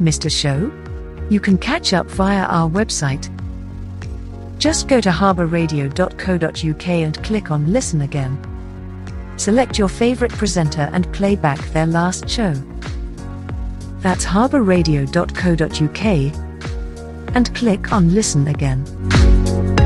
missed a show? You can catch up via our website. Just go to harbourradio.co.uk and click on Listen Again. Select your favourite presenter and play back their last show. That's harbourradio.co.uk and click on Listen Again.